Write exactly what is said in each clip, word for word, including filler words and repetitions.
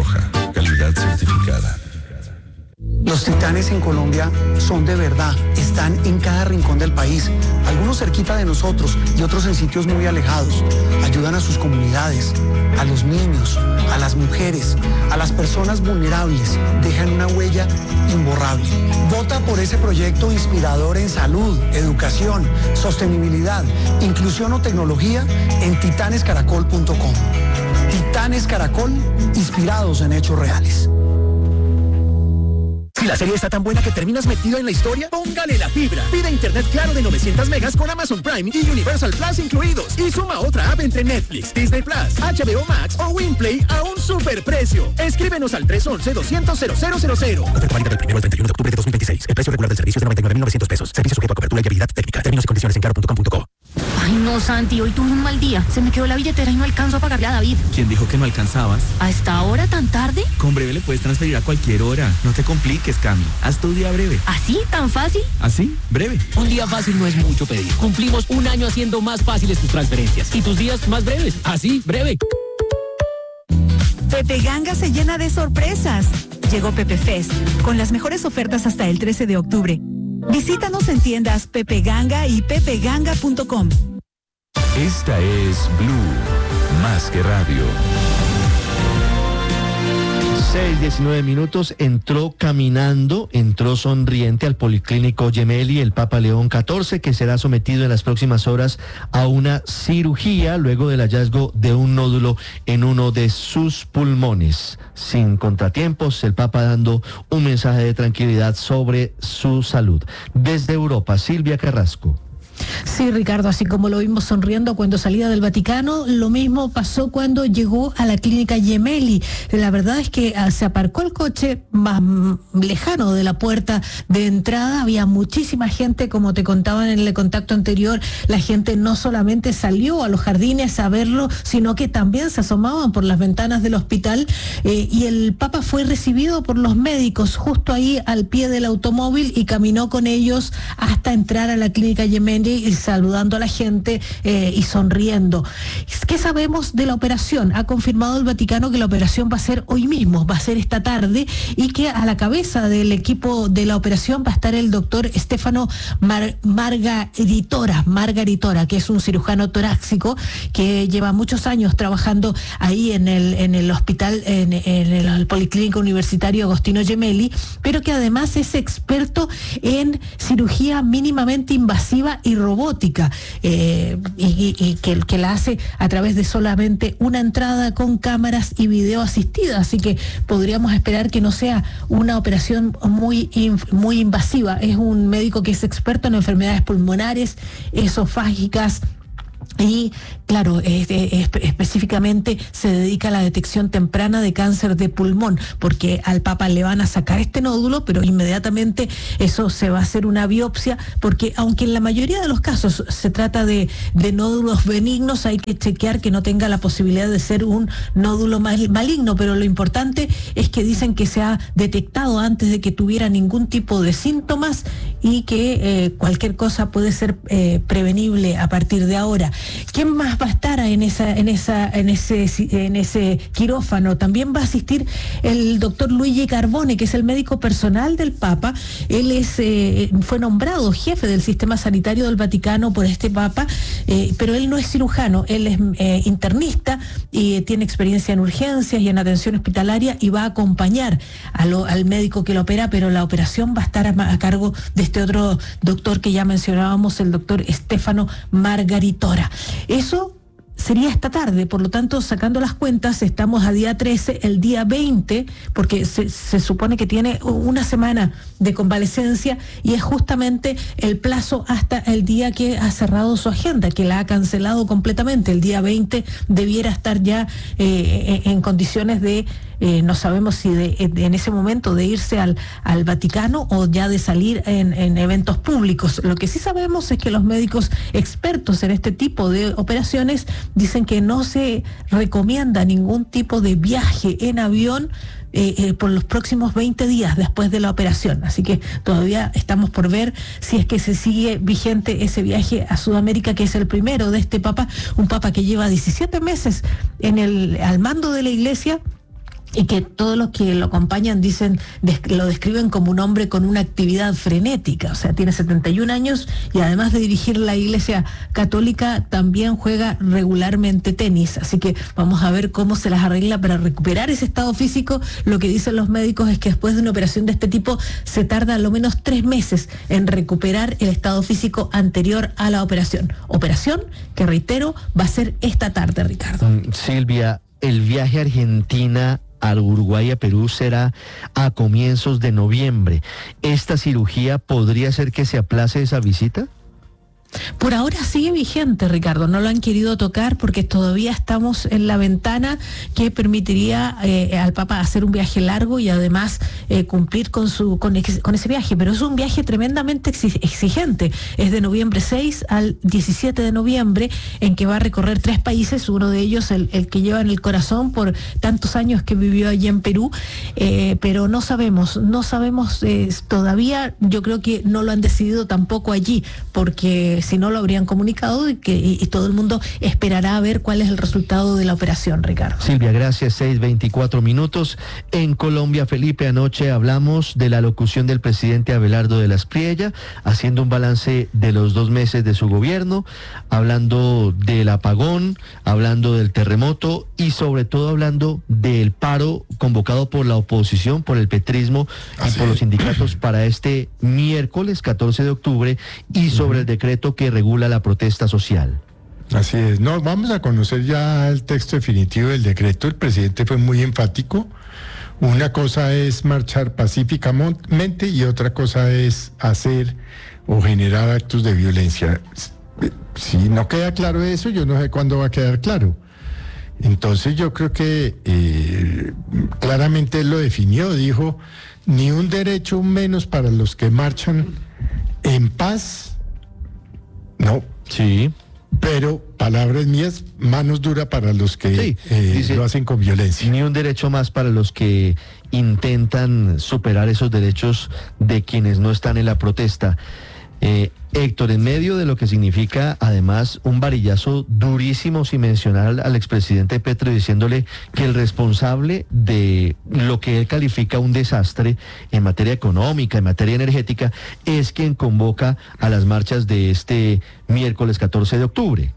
Roja, calidad certificada. Los Titanes en Colombia son de verdad, están en cada rincón del país, algunos cerquita de nosotros y otros en sitios muy alejados. Ayudan a sus comunidades, a los niños, a las mujeres, a las personas vulnerables, dejan una huella imborrable. Vota por ese proyecto inspirador en salud, educación, sostenibilidad, inclusión o tecnología en titanes caracol punto com. Titanes Caracol, inspirados en hechos reales. Si la serie está tan buena que terminas metido en la historia, póngale la fibra. Pide internet claro de novecientos megas con Amazon Prime y Universal Plus incluidos. Y suma otra app entre Netflix, Disney Plus, H B O Max o Winplay a un superprecio. Escríbenos al tres once, doscientos, cero cero cero cero. Oferta válida del primero al treinta y uno de octubre de dos mil veintiséis. El precio regular del servicio es de noventa y nueve mil novecientos pesos. Servicio sujeto a cobertura y habilidad técnica. Términos y condiciones en claro punto com punto co. Ay, no, Santi, hoy tuve un mal día. Se me quedó la billetera y no alcanzo a pagarle a David. ¿Quién dijo que no alcanzabas? ¿A esta hora tan tarde? Con Breve le puedes transferir a cualquier hora. No te compliques, Cami. Haz tu día breve. ¿Así? ¿Tan fácil? ¿Así? Breve. Un día fácil no es mucho pedir. Cumplimos un año haciendo más fáciles tus transferencias y tus días más breves. Así, breve. Pepe Ganga se llena de sorpresas. Llegó Pepe Fest con las mejores ofertas hasta el trece de octubre. Visítanos en tiendas Pepe Ganga y pepe ganga punto com. Esta es Blue, más que radio. seis, diecinueve minutos, entró caminando, entró sonriente al Policlínico Gemelli el Papa León catorce, que será sometido en las próximas horas a una cirugía luego del hallazgo de un nódulo en uno de sus pulmones. Sin contratiempos, el Papa dando un mensaje de tranquilidad sobre su salud. Desde Europa, Silvia Carrasco. Sí, Ricardo, así como lo vimos sonriendo cuando salía del Vaticano, lo mismo pasó cuando llegó a la clínica Gemelli. La verdad es que se aparcó el coche más lejano de la puerta de entrada, había muchísima gente, como te contaban en el contacto anterior, la gente no solamente salió a los jardines a verlo, sino que también se asomaban por las ventanas del hospital, eh, y el Papa fue recibido por los médicos justo ahí al pie del automóvil y caminó con ellos hasta entrar a la clínica Gemelli, y saludando a la gente eh, y sonriendo. ¿Qué sabemos de la operación? Ha confirmado el Vaticano que la operación va a ser hoy mismo, va a ser esta tarde, y que a la cabeza del equipo de la operación va a estar el doctor Stefano Mar- Margaritora, Margaritora, que es un cirujano torácico que lleva muchos años trabajando ahí en el, en el hospital, en, en el, el Policlínico Universitario Agostino Gemelli, pero que además es experto en cirugía mínimamente invasiva y robótica, eh, y, y, y que, que la hace a través de solamente una entrada con cámaras y video asistida, así que podríamos esperar que no sea una operación muy, muy invasiva. Es un médico que es experto en enfermedades pulmonares, esofágicas, y claro, eh, eh, específicamente se dedica a la detección temprana de cáncer de pulmón, porque al Papa le van a sacar este nódulo, pero inmediatamente eso se va a hacer una biopsia, porque aunque en la mayoría de los casos se trata de, de nódulos benignos, hay que chequear que no tenga la posibilidad de ser un nódulo mal, maligno, pero lo importante es que dicen que se ha detectado antes de que tuviera ningún tipo de síntomas y que eh, cualquier cosa puede ser eh, prevenible a partir de ahora. ¿Quién más va a estar en esa, en esa, en ese, en ese quirófano? También va a asistir el doctor Luigi Carbone, que es el médico personal del Papa. Él es, eh, fue nombrado jefe del sistema sanitario del Vaticano por este Papa, eh, pero él no es cirujano, él es eh, internista y tiene experiencia en urgencias y en atención hospitalaria, y va a acompañar a lo, al médico que lo opera, pero la operación va a estar a, a cargo de este otro doctor que ya mencionábamos, el doctor Stefano Margaritora. Eso sería esta tarde, por lo tanto, sacando las cuentas, estamos a día trece, el día veinte, porque se, se supone que tiene una semana de convalecencia, y es justamente el plazo hasta el día que ha cerrado su agenda, que la ha cancelado completamente. El día veinte debiera estar ya eh, en condiciones de, eh, no sabemos si de, de, en ese momento de irse al, al Vaticano o ya de salir en, en eventos públicos. Lo que sí sabemos es que los médicos expertos en este tipo de operaciones dicen que no se recomienda ningún tipo de viaje en avión Eh, eh, por los próximos veinte días después de la operación, así que todavía estamos por ver si es que se sigue vigente ese viaje a Sudamérica, que es el primero de este Papa, un Papa que lleva diecisiete meses en el, al mando de la Iglesia, y que todos los que lo acompañan dicen, lo describen como un hombre con una actividad frenética, o sea, tiene setenta y un años y además de dirigir la Iglesia Católica también juega regularmente tenis, así que vamos a ver cómo se las arregla para recuperar ese estado físico. Lo que dicen los médicos es que después de una operación de este tipo se tarda al lo menos tres meses en recuperar el estado físico anterior a la operación, operación que reitero va a ser esta tarde, Ricardo. Mm, Silvia, el viaje a Argentina, al Uruguay y a Perú será a comienzos de noviembre. ¿Esta cirugía podría hacer que se aplace esa visita? Por ahora sigue vigente, Ricardo, no lo han querido tocar porque todavía estamos en la ventana que permitiría eh, al Papa hacer un viaje largo y además eh, cumplir con su con, ex, con ese viaje, pero es un viaje tremendamente exigente, es de noviembre seis al diecisiete de noviembre, en que va a recorrer tres países, uno de ellos el, el que lleva en el corazón por tantos años que vivió allí en Perú, eh, pero no sabemos, no sabemos eh, todavía, yo creo que no lo han decidido tampoco allí, porque si no lo habrían comunicado y, que, y, y todo el mundo esperará a ver cuál es el resultado de la operación, Ricardo. Silvia, gracias. seis veinticuatro minutos. En Colombia, Felipe, anoche hablamos de la locución del presidente Abelardo de la Espriella, haciendo un balance de los dos meses de su gobierno, hablando del apagón, hablando del terremoto y sobre todo hablando del paro convocado por la oposición, por el petrismo y por los sindicatos para este miércoles catorce de octubre y sobre el decreto que regula la protesta social. Así es. No, vamos a conocer ya el texto definitivo del decreto. El presidente fue muy enfático. Una cosa es marchar pacíficamente y otra cosa es hacer o generar actos de violencia. Si no queda claro eso, yo no sé cuándo va a quedar claro. Entonces yo creo que eh, claramente él lo definió, dijo, ni un derecho menos para los que marchan en paz. No. Sí. Pero, palabras mías, manos duras para los que sí, eh, dice, lo hacen con violencia. Ni un derecho más para los que intentan superar esos derechos de quienes no están en la protesta. Eh, Héctor, en medio de lo que significa además un varillazo durísimo sin mencionar al expresidente Petro, diciéndole que el responsable de lo que él califica un desastre en materia económica, en materia energética, es quien convoca a las marchas de este miércoles catorce de octubre.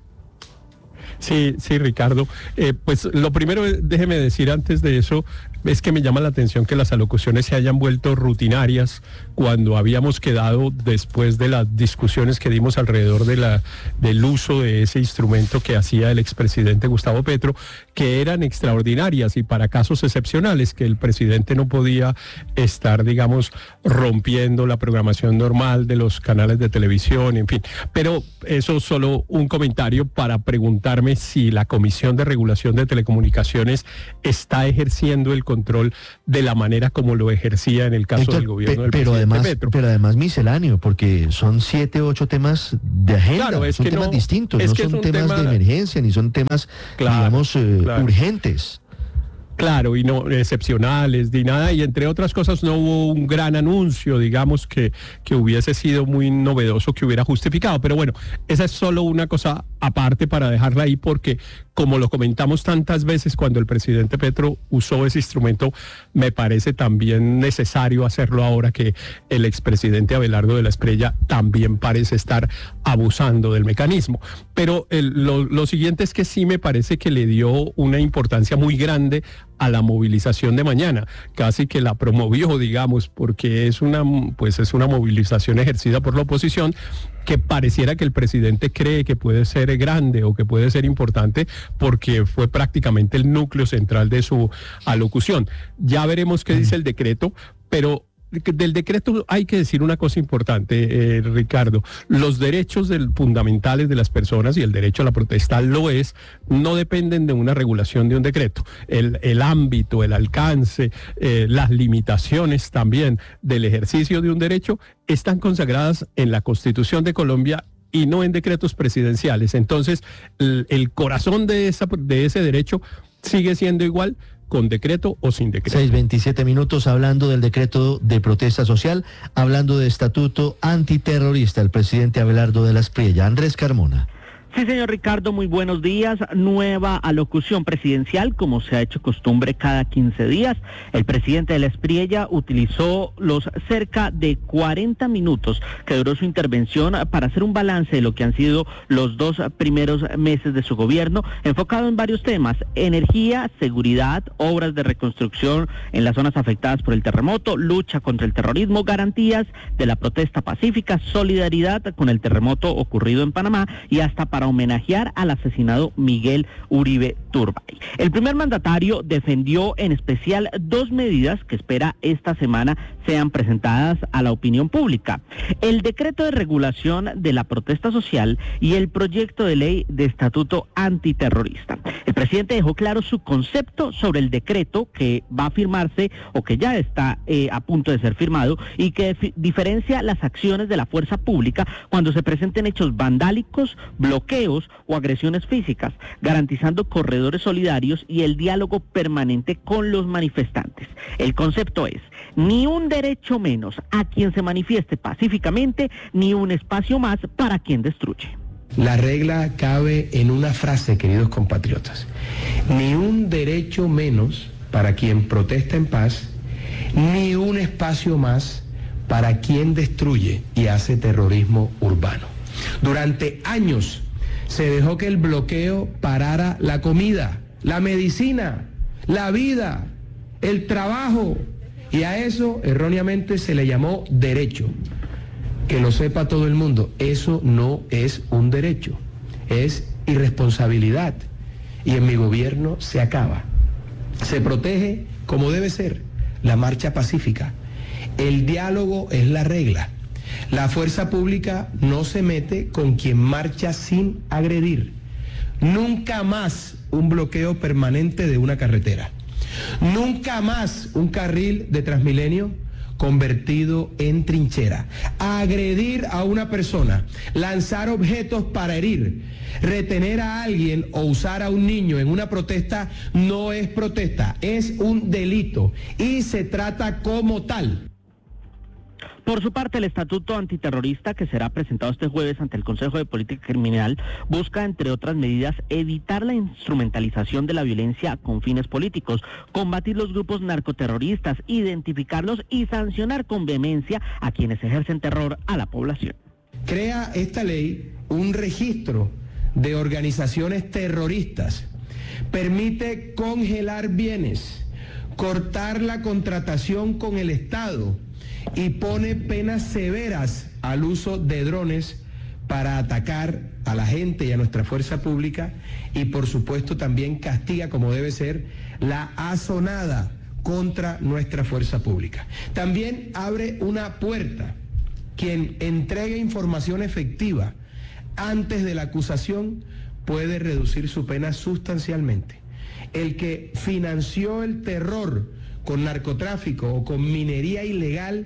Sí, sí, Ricardo. Eh, pues lo primero, déjeme decir antes de eso, es que me llama la atención que las alocuciones se hayan vuelto rutinarias cuando habíamos quedado después de las discusiones que dimos alrededor de la, del uso de ese instrumento que hacía el expresidente Gustavo Petro, que eran extraordinarias y para casos excepcionales, que el presidente no podía estar, digamos, rompiendo la programación normal de los canales de televisión, en fin. Pero eso es solo un comentario para preguntarme si la Comisión de Regulación de Telecomunicaciones está ejerciendo el control de la manera como lo ejercía en el caso Héctor, del gobierno del pero presidente además, Petro. Pero además misceláneo, porque son siete, ocho temas de agenda, claro, es son que temas no, distintos, es no que son es temas tema... de emergencia, ni son temas, claro, digamos, eh, claro. urgentes. Claro, y no excepcionales, ni nada, y entre otras cosas no hubo un gran anuncio, digamos, que, que hubiese sido muy novedoso, que hubiera justificado, pero bueno, esa es solo una cosa aparte para dejarla ahí, porque como lo comentamos tantas veces cuando el presidente Petro usó ese instrumento, me parece también necesario hacerlo ahora que el expresidente Abelardo de la Espriella también parece estar abusando del mecanismo. Pero el, lo, lo siguiente es que sí me parece que le dio una importancia muy grande a la movilización de mañana, casi que la promovió, digamos, porque es una, pues es una movilización ejercida por la oposición que pareciera que el presidente cree que puede ser grande o que puede ser importante porque fue prácticamente el núcleo central de su alocución. Ya veremos qué dice el decreto, pero del decreto hay que decir una cosa importante, eh, Ricardo. Los derechos del, fundamentales de las personas, y el derecho a la protesta lo es, no dependen de una regulación de un decreto. El, el ámbito, el alcance, eh, las limitaciones también del ejercicio de un derecho están consagradas en la Constitución de Colombia y no en decretos presidenciales. Entonces, el, el corazón de, esa, de ese derecho sigue siendo igual, con decreto o sin decreto. seis veintisiete minutos hablando del decreto de protesta social, hablando de estatuto antiterrorista, el presidente Abelardo de la Espriella. Andrés Carmona. Sí, señor Ricardo, muy buenos días. Nueva alocución presidencial, como se ha hecho costumbre cada quince días. El presidente de la Espriella utilizó los cerca de cuarenta minutos que duró su intervención para hacer un balance de lo que han sido los dos primeros meses de su gobierno, enfocado en varios temas: energía, seguridad, obras de reconstrucción en las zonas afectadas por el terremoto, lucha contra el terrorismo, garantías de la protesta pacífica, solidaridad con el terremoto ocurrido en Panamá y hasta para homenajear al asesinado Miguel Uribe Turbay. El primer mandatario defendió en especial dos medidas que espera esta semana sean presentadas a la opinión pública: el decreto de regulación de la protesta social y el proyecto de ley de estatuto antiterrorista. El presidente dejó claro su concepto sobre el decreto que va a firmarse o que ya está eh, a punto de ser firmado y que dif- diferencia las acciones de la fuerza pública cuando se presenten hechos vandálicos, bloqueos o agresiones físicas, garantizando corredores solidarios y el diálogo permanente con los manifestantes. El concepto es: ni un derecho menos a quien se manifieste pacíficamente, ni un espacio más para quien destruye. La regla cabe en una frase, queridos compatriotas: ni un derecho menos para quien protesta en paz, ni un espacio más para quien destruye y hace terrorismo urbano. Durante años se dejó que el bloqueo parara la comida, la medicina, la vida, el trabajo, y a eso erróneamente se le llamó derecho. Que lo sepa todo el mundo, eso no es un derecho, es irresponsabilidad, y en mi gobierno se acaba. Se protege como debe ser la marcha pacífica. El diálogo es la regla. La fuerza pública no se mete con quien marcha sin agredir. Nunca más un bloqueo permanente de una carretera. Nunca más un carril de Transmilenio convertido en trinchera. Agredir a una persona, lanzar objetos para herir, retener a alguien o usar a un niño en una protesta no es protesta, es un delito y se trata como tal. Por su parte, el estatuto antiterrorista, que será presentado este jueves ante el Consejo de Política Criminal, busca, entre otras medidas, evitar la instrumentalización de la violencia con fines políticos, combatir los grupos narcoterroristas, identificarlos y sancionar con vehemencia a quienes ejercen terror a la población. Crea esta ley un registro de organizaciones terroristas, permite congelar bienes, cortar la contratación con el Estado y pone penas severas al uso de drones para atacar a la gente y a nuestra fuerza pública, y por supuesto también castiga, como debe ser, la asonada contra nuestra fuerza pública. También abre una puerta: quien entregue información efectiva antes de la acusación puede reducir su pena sustancialmente. El que financió el terror con narcotráfico o con minería ilegal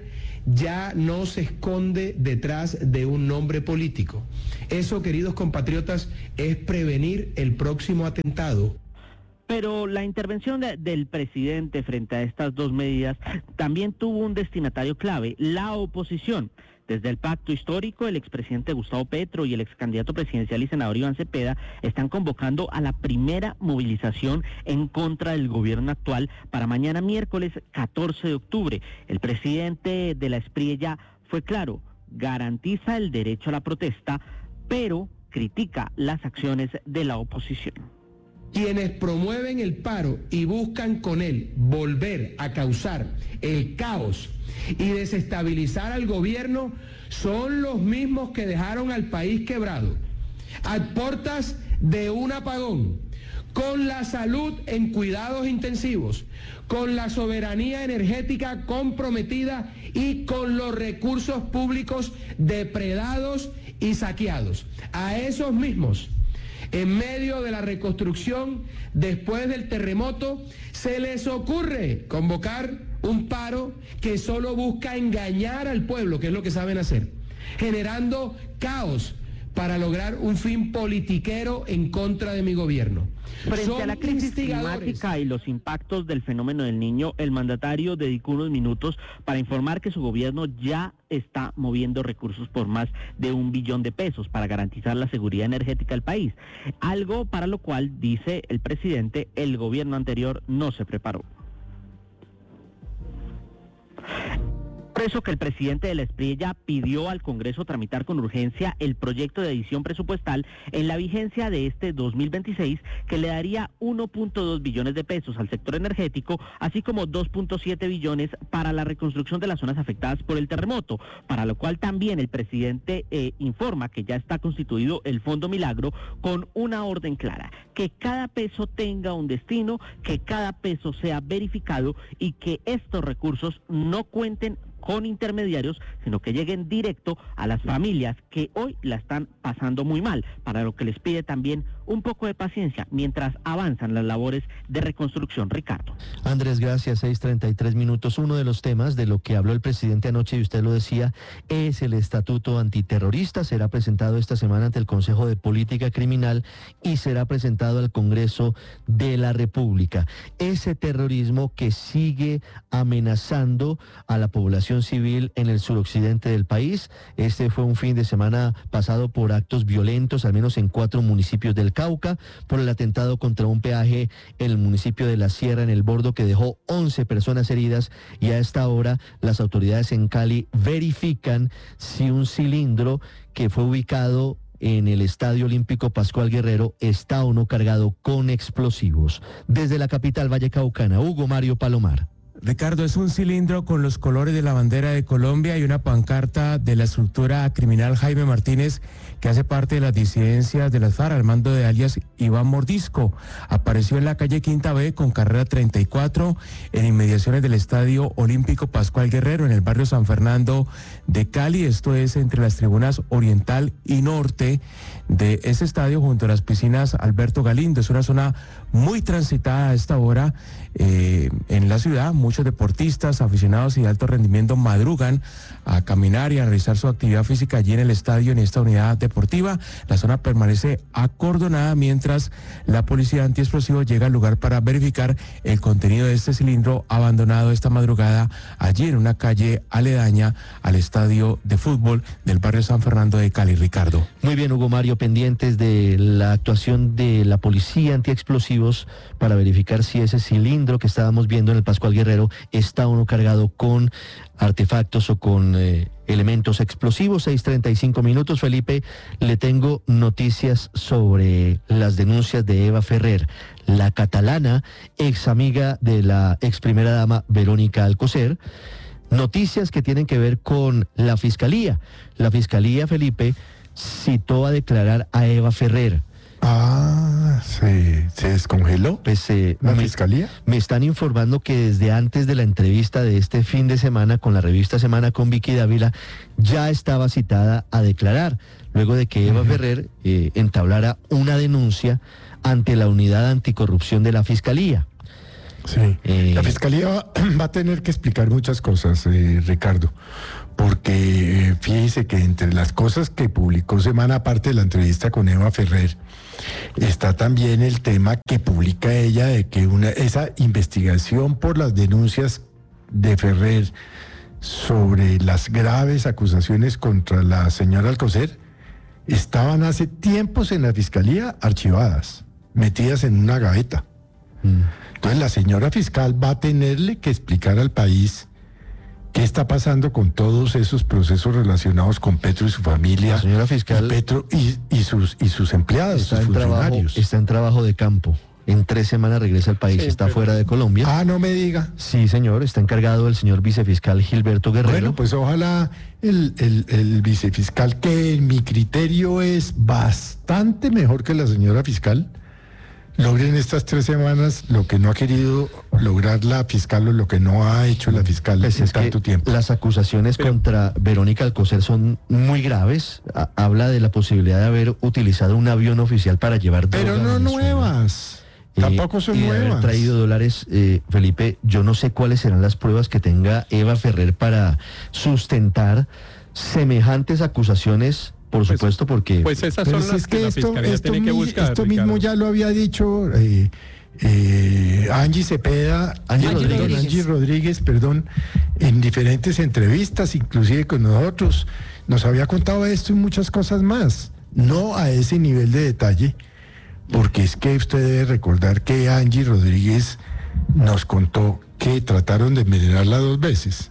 ya no se esconde detrás de un nombre político. Eso, queridos compatriotas, es prevenir el próximo atentado. Pero la intervención de, del presidente frente a estas dos medidas también tuvo un destinatario clave: la oposición. Desde el pacto histórico, el expresidente Gustavo Petro y el excandidato presidencial y senador Iván Cepeda están convocando a la primera movilización en contra del gobierno actual para mañana miércoles catorce de octubre. El presidente de la Espriella fue claro: garantiza el derecho a la protesta, pero critica las acciones de la oposición. Quienes promueven el paro y buscan con él volver a causar el caos y desestabilizar al gobierno son los mismos que dejaron al país quebrado, a puertas de un apagón, con la salud en cuidados intensivos, con la soberanía energética comprometida y con los recursos públicos depredados y saqueados. A esos mismos, en medio de la reconstrucción después del terremoto, se les ocurre convocar un paro que solo busca engañar al pueblo, que es lo que saben hacer, generando caos para lograr un fin politiquero en contra de mi gobierno. Frente Son a la crisis instigadores. climática y los impactos del fenómeno del Niño, el mandatario dedicó unos minutos para informar que su gobierno ya está moviendo recursos por más de un billón de pesos para garantizar la seguridad energética del país, algo para lo cual, dice el presidente, el gobierno anterior no se preparó. Por eso que el presidente de la Espriella pidió al Congreso tramitar con urgencia el proyecto de edición presupuestal en la vigencia de este dos mil veintiséis, que le daría uno punto dos billones de pesos al sector energético, así como dos punto siete billones para la reconstrucción de las zonas afectadas por el terremoto, para lo cual también el presidente eh, informa que ya está constituido el Fondo Milagro con una orden clara, que cada peso tenga un destino, que cada peso sea verificado y que estos recursos no cuenten con intermediarios, sino que lleguen directo a las familias que hoy la están pasando muy mal, para lo que les pide también un poco de paciencia mientras avanzan las labores de reconstrucción. Ricardo. Andrés, gracias. seis treinta y tres minutos. Uno de los temas de lo que habló el presidente anoche, y usted lo decía, es el estatuto antiterrorista. Será presentado esta semana ante el Consejo de Política Criminal y será presentado al Congreso de la República. Ese terrorismo que sigue amenazando a la población civil en el suroccidente del país. Este fue un fin de semana pasado por actos violentos, al menos en cuatro municipios del Cauca, por el atentado contra un peaje en el municipio de La Sierra, en El Bordo, que dejó once personas heridas, y a esta hora las autoridades en Cali verifican si un cilindro que fue ubicado en el Estadio Olímpico Pascual Guerrero está o no cargado con explosivos. Desde la capital vallecaucana, Hugo Mario Palomar. Ricardo, es un cilindro con los colores de la bandera de Colombia y una pancarta de la estructura criminal Jaime Martínez, que hace parte de las disidencias de las FARC, al mando de alias Iván Mordisco. Apareció en la calle Quinta B con carrera treinta y cuatro, en inmediaciones del Estadio Olímpico Pascual Guerrero, en el barrio San Fernando de Cali. Esto es entre las tribunas oriental y norte de ese estadio, junto a las piscinas Alberto Galindo. Es una zona muy transitada a esta hora eh, en la ciudad. Muchos deportistas, aficionados y de alto rendimiento madrugan a caminar y a realizar su actividad física allí en el estadio, en esta unidad deportiva. La zona permanece acordonada mientras la policía antiexplosivo llega al lugar para verificar el contenido de este cilindro abandonado esta madrugada allí en una calle aledaña al estadio de fútbol del barrio San Fernando de Cali. Ricardo. Muy bien, Hugo Mario, pendientes de la actuación de la policía antiexplosivos para verificar si ese cilindro que estábamos viendo en el Pascual Guerrero está o no cargado con artefactos o con eh, elementos explosivos. seis treinta y cinco minutos. Felipe, le tengo noticias sobre las denuncias de Eva Ferrer, la catalana, ex amiga de la ex primera dama Verónica Alcocer. Noticias que tienen que ver con la Fiscalía. La Fiscalía, Felipe, citó a declarar a Eva Ferrer. Ah, ¿se, se descongeló pues, eh, la me, Fiscalía? Me están informando que desde antes de la entrevista de este fin de semana con la revista Semana con Vicky Dávila, ya estaba citada a declarar, luego de que Eva uh-huh. Ferrer eh, entablara una denuncia ante la Unidad Anticorrupción de la Fiscalía. Sí, eh, la Fiscalía va, va a tener que explicar muchas cosas, eh, Ricardo, porque eh, fíjese que entre las cosas que publicó Semana, aparte de la entrevista con Eva Ferrer, está también el tema que publica ella de que una esa investigación por las denuncias de Ferrer sobre las graves acusaciones contra la señora Alcocer estaban hace tiempos en la Fiscalía archivadas, metidas en una gaveta. Mm. Entonces la señora fiscal va a tenerle que explicar al país qué está pasando con todos esos procesos relacionados con Petro y su familia. La señora fiscal y Petro y, y sus y sus empleados, está sus en funcionarios. Trabajo, está en trabajo de campo. En tres semanas regresa al país, sí, está pero... fuera de Colombia. Ah, no me diga. Sí, señor, está encargado el señor vicefiscal Gilberto Guerrero. Bueno, pues ojalá el, el, el vicefiscal, que en mi criterio es bastante mejor que la señora fiscal, logre en estas tres semanas lo que no ha querido lograr la fiscal o lo que no ha hecho la fiscal pues en tanto tiempo. Las acusaciones Pero... contra Verónica Alcocer son muy graves. Ha, habla de la posibilidad de haber utilizado un avión oficial para llevar droga. Pero no nuevas. Eh, Tampoco son y de nuevas. Haber traído dólares, eh, Felipe, yo no sé cuáles serán las pruebas que tenga Eva Ferrer para sustentar semejantes acusaciones por supuesto, porque... Pues esas Pero son si las es que, que la esto, Fiscalía esto, tiene que mi- buscar, esto mismo Ricardo. ya lo había dicho eh, eh, Angie Cepeda, Angie perdón, Rodríguez. Angie Rodríguez, perdón, en diferentes entrevistas, inclusive con nosotros, nos había contado esto y muchas cosas más, no a ese nivel de detalle, porque es que usted debe recordar que Angie Rodríguez nos contó que trataron de envenenarla dos veces.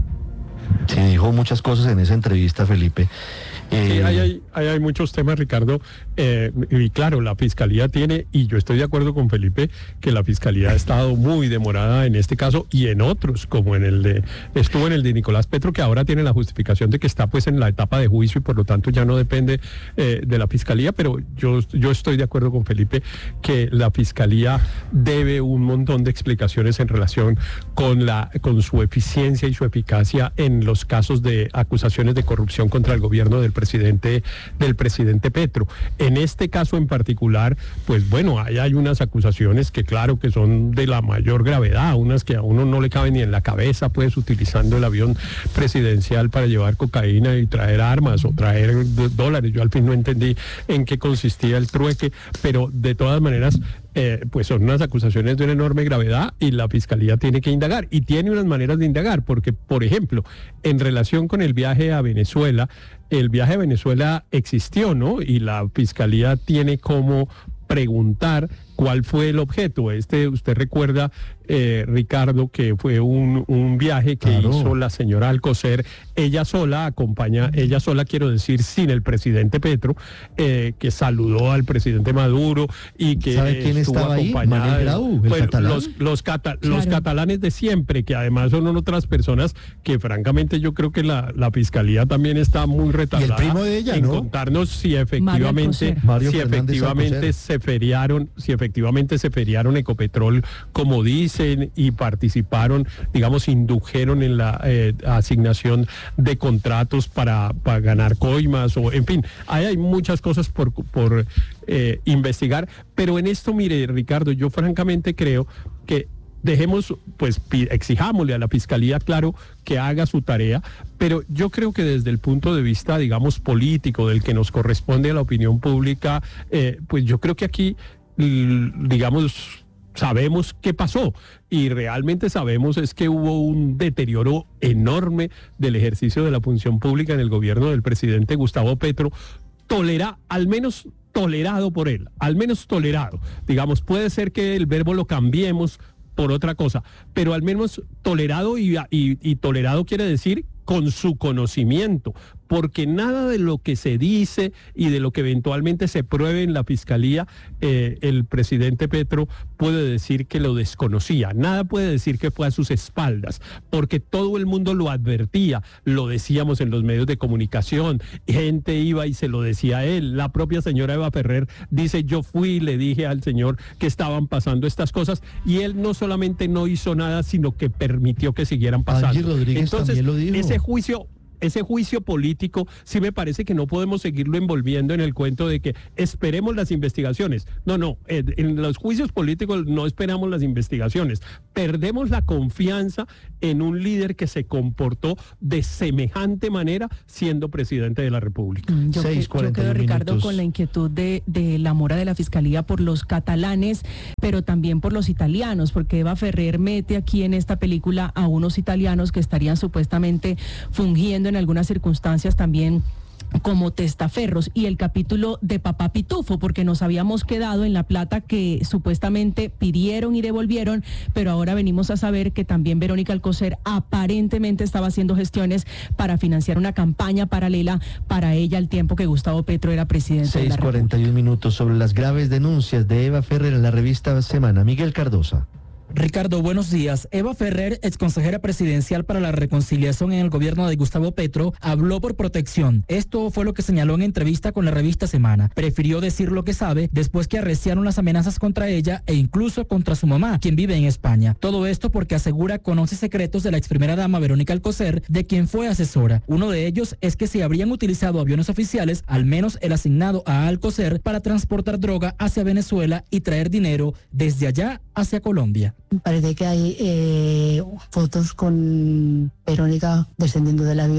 Sí, dijo muchas cosas en esa entrevista, Felipe. Sí, Eh, hay, hay, hay, hay muchos temas, Ricardo, eh, y claro, la Fiscalía tiene, y yo estoy de acuerdo con Felipe, que la Fiscalía ha estado muy demorada en este caso y en otros, como en el de, estuvo en el de Nicolás Petro, que ahora tiene la justificación de que está pues en la etapa de juicio y por lo tanto ya no depende eh, de la Fiscalía, pero yo, yo estoy de acuerdo con Felipe que la Fiscalía debe un montón de explicaciones en relación con, la, con su eficiencia y su eficacia en los casos de acusaciones de corrupción contra el gobierno del presidente del presidente Petro. En este caso en particular, pues bueno, ahí hay unas acusaciones que claro que son de la mayor gravedad, unas que a uno no le caben ni en la cabeza, pues utilizando el avión presidencial para llevar cocaína y traer armas o traer dólares. Yo al fin no entendí en qué consistía el trueque, pero de todas maneras Eh, pues son unas acusaciones de una enorme gravedad y la Fiscalía tiene que indagar y tiene unas maneras de indagar porque, por ejemplo, en relación con el viaje a Venezuela, el viaje a Venezuela existió, ¿no? Y la Fiscalía tiene como preguntar cuál fue el objeto. Este, usted recuerda, eh, Ricardo, que fue un, un viaje que Claro. hizo la señora Alcocer, ella sola, acompaña, ella sola quiero decir, sin el presidente Petro, eh, que saludó al presidente Maduro y que ¿Sabe quién estuvo estaba ahí? acompañada Manuel de- Grau, el pues, catalán. los, los, cata- los Claro. catalanes de siempre, que además son otras personas que francamente yo creo que la, la Fiscalía también está muy retardada primo de ella, en ¿no? contarnos si efectivamente, Alcocer. Mario si Fernández efectivamente Alcocer. se feriaron, si efectivamente se feriaron Ecopetrol como dicen y participaron, digamos, indujeron en la eh, asignación de contratos para, para ganar coimas o en fin, ahí hay muchas cosas por, por eh, investigar, pero en esto, mire, Ricardo, yo francamente creo que dejemos, pues pi- exijámosle a la Fiscalía, claro, que haga su tarea, pero yo creo que desde el punto de vista, digamos, político, del que nos corresponde a la opinión pública, eh, pues yo creo que aquí, l- digamos, sabemos qué pasó y realmente sabemos es que hubo un deterioro enorme del ejercicio de la función pública en el gobierno del presidente Gustavo Petro, tolera, al menos tolerado por él, al menos tolerado. Digamos, puede ser que el verbo lo cambiemos por otra cosa, pero al menos tolerado y, y, y tolerado quiere decir con su conocimiento, porque nada de lo que se dice y de lo que eventualmente se pruebe en la Fiscalía, eh, el presidente Petro puede decir que lo desconocía, nada puede decir que fue a sus espaldas, porque todo el mundo lo advertía, lo decíamos en los medios de comunicación, gente iba y se lo decía a él, la propia señora Eva Ferrer dice, yo fui y le dije al señor que estaban pasando estas cosas, y él no solamente no hizo nada, sino que permitió que siguieran pasando. Angie Rodríguez Entonces, también lo dijo. ese juicio, ese juicio político, sí me parece que no podemos seguirlo envolviendo en el cuento de que esperemos las investigaciones. No, no, en, en los juicios políticos no esperamos las investigaciones. Perdemos la confianza en un líder que se comportó de semejante manera siendo presidente de la República. Mm, Yo, seis, que- yo cuarenta y quedo, un Ricardo, minutos. con la inquietud de, de la mora de la Fiscalía por los catalanes, pero también por los italianos, porque Eva Ferrer mete aquí en esta película a unos italianos que estarían supuestamente fungiendo en algunas circunstancias también como testaferros, y el capítulo de Papá Pitufo, porque nos habíamos quedado en la plata que supuestamente pidieron y devolvieron, pero ahora venimos a saber que también Verónica Alcocer aparentemente estaba haciendo gestiones para financiar una campaña paralela para ella al tiempo que Gustavo Petro era presidente de la seis cuarenta y un minutos sobre las graves denuncias de Eva Ferrer en la revista Semana. Miguel Cardosa. Ricardo, buenos días. Eva Ferrer, exconsejera presidencial para la reconciliación en el gobierno de Gustavo Petro, habló por protección. Esto fue lo que señaló en entrevista con la revista Semana. Prefirió decir lo que sabe después que arreciaron las amenazas contra ella e incluso contra su mamá, quien vive en España. Todo esto porque asegura conoce secretos de la ex primera dama Verónica Alcocer, de quien fue asesora. Uno de ellos es que se habrían utilizado aviones oficiales, al menos el asignado a Alcocer, para transportar droga hacia Venezuela y traer dinero desde allá hacia Colombia. Parece que hay eh, fotos con Verónica descendiendo del avión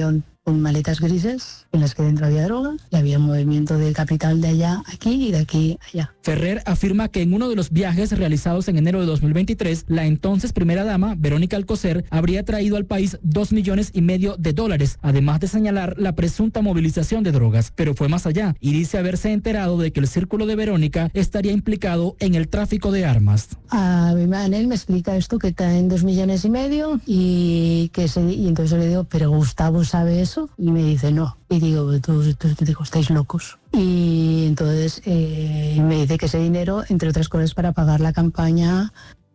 con maletas grises en las que dentro había droga y había movimiento de capital de allá a aquí y de aquí a allá. Ferrer afirma que en uno de los viajes realizados en enero de dos mil veintitrés, la entonces primera dama, Verónica Alcocer, habría traído al país dos millones y medio de dólares, además de señalar la presunta movilización de drogas. Pero fue más allá y dice haberse enterado de que el círculo de Verónica estaría implicado en el tráfico de armas. A mi Manel me explica esto, que traen dos millones y medio y que se, y entonces yo le digo, pero Gustavo sabe eso, y me dice no. Y digo, tú, tú, tú digo, estáis locos. Y entonces eh, me dice que ese dinero, entre otras cosas, para pagar la campaña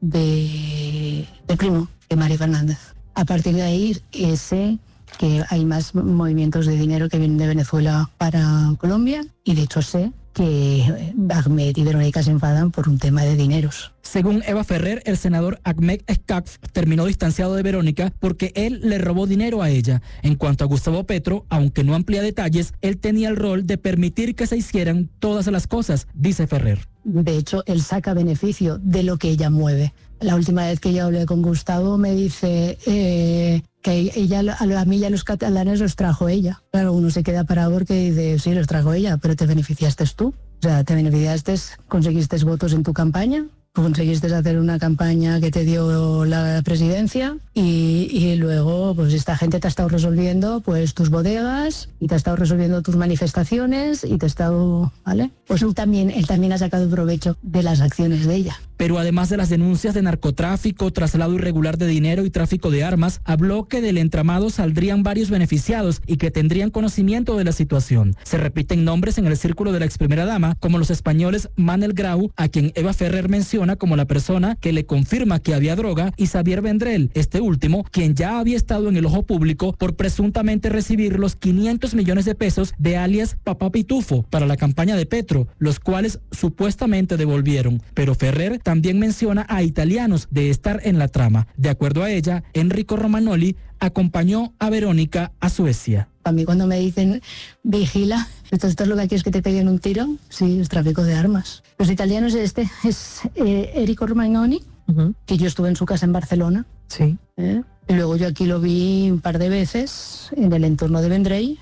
de, de Primo, de María Fernández. A partir de ahí, sé que hay más movimientos de dinero que vienen de Venezuela para Colombia, y de hecho sé que Ahmed y Verónica se enfadan por un tema de dineros. Según Eva Ferrer, el senador Ahmed Escaf terminó distanciado de Verónica porque él le robó dinero a ella. En cuanto a Gustavo Petro, aunque no amplía detalles, él tenía el rol de permitir que se hicieran todas las cosas, dice Ferrer. De hecho, él saca beneficio de lo que ella mueve. La última vez que yo hablé con Gustavo me dice eh, que ella, a mí ya los catalanes los trajo ella. Claro, uno se queda parado porque dice, sí, los trajo ella, pero te beneficiaste tú. O sea, te beneficiaste, conseguiste votos en tu campaña, conseguiste hacer una campaña que te dio la presidencia y, y luego pues esta gente te ha estado resolviendo pues tus bodegas y te ha estado resolviendo tus manifestaciones y te ha estado, ¿vale? Pues él también, él también ha sacado provecho de las acciones de ella. Pero además de las denuncias de narcotráfico, traslado irregular de dinero y tráfico de armas, habló que del entramado saldrían varios beneficiados y que tendrían conocimiento de la situación. Se repiten nombres en el círculo de la ex primera dama, como los españoles Manel Grau, a quien Eva Ferrer menciona como la persona que le confirma que había droga, y Xavier Vendrell, este último, quien ya había estado en el ojo público por presuntamente recibir los quinientos millones de pesos de alias Papá Pitufo para la campaña de Petro, los cuales supuestamente devolvieron. Pero Ferrer también menciona a italianos de estar en la trama. De acuerdo a ella, Enrico Romagnoli acompañó a Verónica a Suecia. A mí cuando me dicen, vigila, esto, esto es lo que quieres que te peguen un tiro, sí, es tráfico de armas. Los italianos, este es eh, Enrico Romagnoli, uh-huh. que yo estuve en su casa en Barcelona. Sí. ¿eh? Y luego yo aquí lo vi un par de veces en el entorno de Vendrell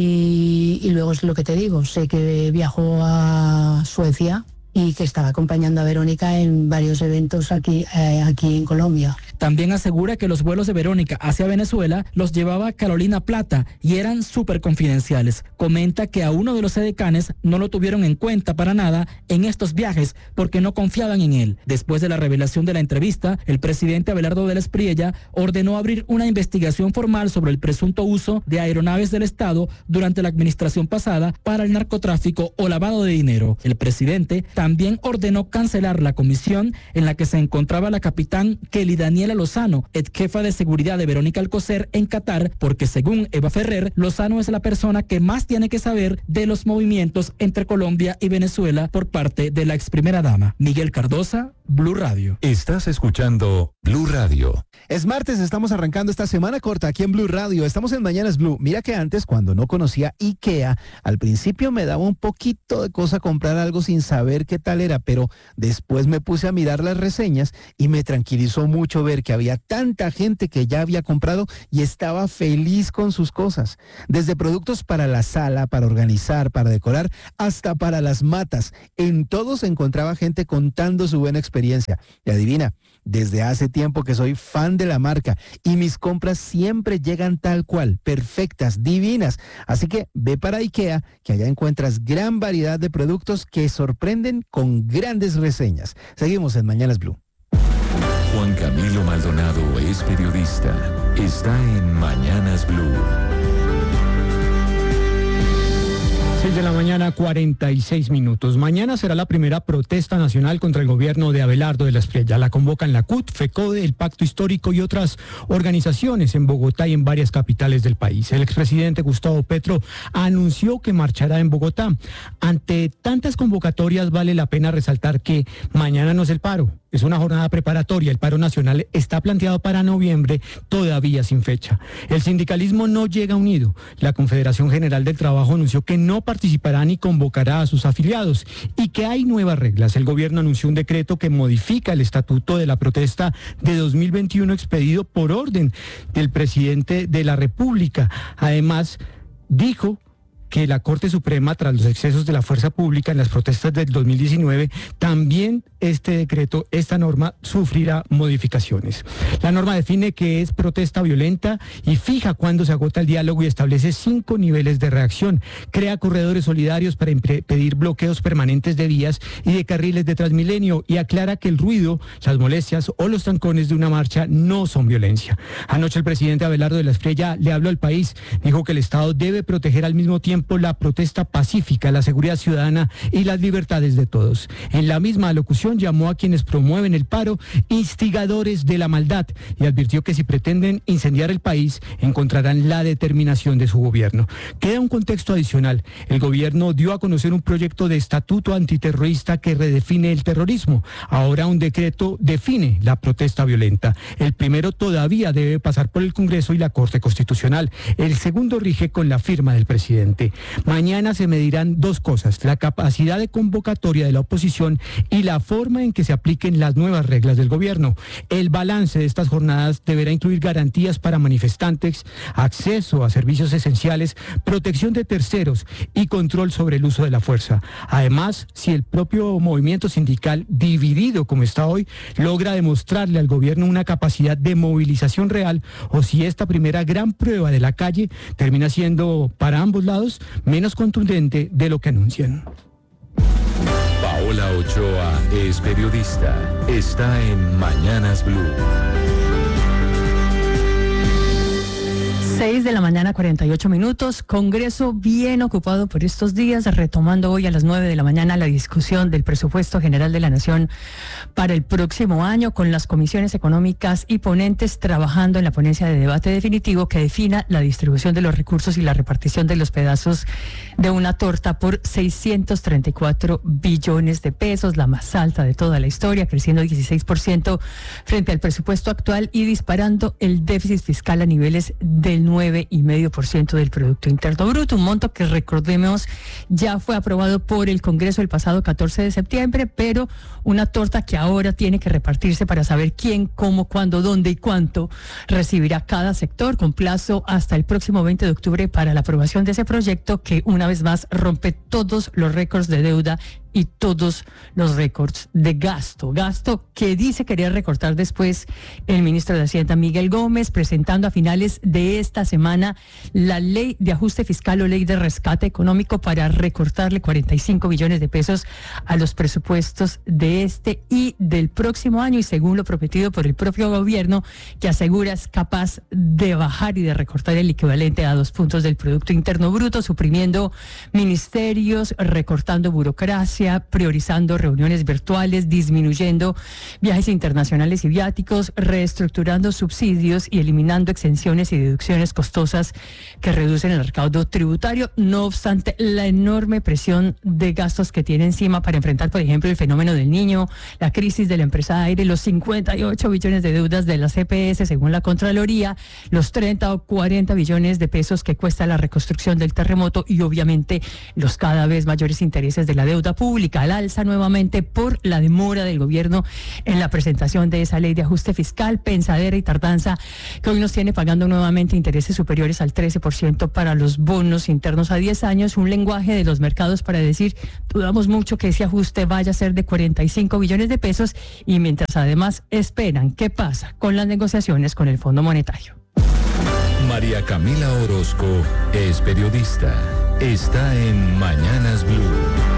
y, y luego es lo que te digo, sé que viajó a Suecia y que estaba acompañando a Verónica en varios eventos aquí, eh, aquí en Colombia. También asegura que los vuelos de Verónica hacia Venezuela los llevaba Carolina Plata y eran súper confidenciales. Comenta que a uno de los edecanes no lo tuvieron en cuenta para nada en estos viajes porque no confiaban en él. Después de la revelación de la entrevista, el presidente Abelardo de la Espriella ordenó abrir una investigación formal sobre el presunto uso de aeronaves del Estado durante la administración pasada para el narcotráfico o lavado de dinero. El presidente también ordenó cancelar la comisión en la que se encontraba la capitán Kelly Daniela Lozano, ex jefa de seguridad de Verónica Alcocer en Qatar, porque según Eva Ferrer, Lozano es la persona que más tiene que saber de los movimientos entre Colombia y Venezuela por parte de la ex primera dama. Miguel Cardosa, Blue Radio. Estás escuchando Blue Radio. Es martes, estamos arrancando esta semana corta aquí en Blue Radio. Estamos en Mañanas Blue. Mira que antes, cuando no conocía IKEA, al principio me daba un poquito de cosa comprar algo sin saber qué tal era, pero después me puse a mirar las reseñas y me tranquilizó mucho ver que había tanta gente que ya había comprado y estaba feliz con sus cosas. Desde productos para la sala, para organizar, para decorar, hasta para las matas. En todo se encontraba gente contando su buena experiencia. Y adivina, desde hace tiempo que soy fan de la marca y mis compras siempre llegan tal cual, perfectas, divinas. Así que ve para IKEA, que allá encuentras gran variedad de productos que sorprenden con grandes reseñas. Seguimos en Mañanas Blue. Juan Camilo Maldonado es periodista. Está en Mañanas Blue. seis de la mañana, cuarenta y seis minutos. Mañana será la primera protesta nacional contra el gobierno de Abelardo de la Espriella. La convocan la C U T, FECODE, el Pacto Histórico y otras organizaciones en Bogotá y en varias capitales del país. El expresidente Gustavo Petro anunció que marchará en Bogotá. Ante tantas convocatorias vale la pena resaltar que mañana no es el paro, es una jornada preparatoria. El paro nacional está planteado para noviembre, todavía sin fecha. El sindicalismo no llega unido. La Confederación General del Trabajo anunció que no participará ni convocará a sus afiliados y que hay nuevas reglas. El gobierno anunció un decreto que modifica el estatuto de la protesta de dos mil veintiuno expedido por orden del presidente de la República. Además, dijo que la Corte Suprema, tras los excesos de la fuerza pública en las protestas del dos mil diecinueve, también este decreto, esta norma, sufrirá modificaciones. La norma define que es protesta violenta y fija cuándo se agota el diálogo y establece cinco niveles de reacción. Crea corredores solidarios para impedir bloqueos permanentes de vías y de carriles de Transmilenio y aclara que el ruido, las molestias o los trancones de una marcha no son violencia. Anoche el presidente Abelardo de la Espriella le habló al país, dijo que el Estado debe proteger al mismo tiempo la protesta pacífica, la seguridad ciudadana y las libertades de todos. En la misma alocución llamó a quienes promueven el paro instigadores de la maldad y advirtió que si pretenden incendiar el país encontrarán la determinación de su gobierno. Queda un contexto adicional. El gobierno dio a conocer un proyecto de estatuto antiterrorista que redefine el terrorismo. Ahora un decreto define la protesta violenta. El primero todavía debe pasar por el Congreso y la Corte Constitucional. El segundo rige con la firma del presidente. Mañana se medirán dos cosas: la capacidad de convocatoria de la oposición y la forma en que se apliquen las nuevas reglas del gobierno. El balance de estas jornadas deberá incluir garantías para manifestantes, acceso a servicios esenciales, protección de terceros y control sobre el uso de la fuerza. Además, si el propio movimiento sindical, dividido como está hoy, logra demostrarle al gobierno una capacidad de movilización real, o si esta primera gran prueba de la calle termina siendo para ambos lados menos contundente de lo que anuncian. Paola Ochoa es periodista. Está en Mañanas Blue. seis de la mañana, cuarenta y ocho minutos. Congreso bien ocupado por estos días, retomando hoy a las nueve de la mañana la discusión del presupuesto general de la Nación para el próximo año, con las comisiones económicas y ponentes trabajando en la ponencia de debate definitivo que defina la distribución de los recursos y la repartición de los pedazos de una torta por seiscientos treinta y cuatro billones de pesos, la más alta de toda la historia, creciendo dieciséis por ciento frente al presupuesto actual y disparando el déficit fiscal a niveles del nueve coma cinco por ciento del Producto Interno Bruto, un monto que, recordemos, ya fue aprobado por el Congreso el pasado catorce de septiembre, pero una torta que ahora tiene que repartirse para saber quién, cómo, cuándo, dónde y cuánto recibirá cada sector, con plazo hasta el próximo veinte de octubre para la aprobación de ese proyecto que, una vez más, rompe todos los récords de deuda y todos los récords de gasto. Gasto que dice querer recortar después el ministro de Hacienda, Miguel Gómez, presentando a finales de esta semana la ley de ajuste fiscal o ley de rescate económico para recortarle cuarenta y cinco billones de pesos a los presupuestos de este y del próximo año, y según lo prometido por el propio gobierno, que asegura es capaz de bajar y de recortar el equivalente a dos puntos del Producto Interno Bruto, suprimiendo ministerios, recortando burocracia, priorizando reuniones virtuales, disminuyendo viajes internacionales y viáticos, reestructurando subsidios y eliminando exenciones y deducciones costosas que reducen el recaudo tributario. No obstante, la enorme presión de gastos que tiene encima para enfrentar, por ejemplo, el fenómeno del Niño, la crisis de la empresa aire, los cincuenta y ocho billones de deudas de la C P S según la Contraloría, los treinta o cuarenta billones de pesos que cuesta la reconstrucción del terremoto y obviamente los cada vez mayores intereses de la deuda pública al alza nuevamente por la demora del gobierno en la presentación de esa ley de ajuste fiscal, pensadera y tardanza que hoy nos tiene pagando nuevamente intereses superiores al trece por ciento para los bonos internos a diez años, un lenguaje de los mercados para decir dudamos mucho que ese ajuste vaya a ser de cuarenta y cinco billones de pesos, y mientras además esperan qué pasa con las negociaciones con el Fondo Monetario. María Camila Orozco es periodista. Está en Mañanas Blue.